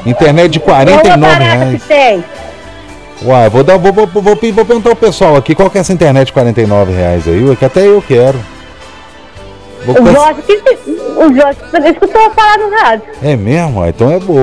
Internet de R$49. Que tem. Uai, vou perguntar ao pessoal aqui qual que é essa internet de R$49 aí, que até eu quero. O Jorge escutou falar no rádio. É mesmo? Então é boa.